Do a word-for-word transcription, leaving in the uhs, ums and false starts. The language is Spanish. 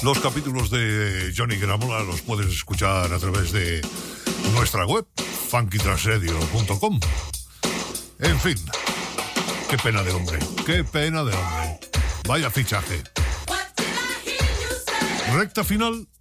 Los capítulos de Johnny Gramola los puedes escuchar a través de nuestra web, funky trash radio punto com. En fin, qué pena de hombre, qué pena de hombre. Vaya fichaje. Recta final